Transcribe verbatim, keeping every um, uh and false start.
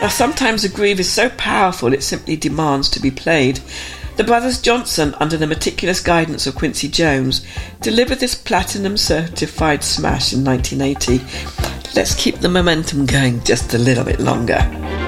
Now, sometimes a groove is so powerful it simply demands to be played. The brothers Johnson, under the meticulous guidance of Quincy Jones, delivered this platinum-certified smash in nineteen eighty. Let's keep the momentum going just a little bit longer.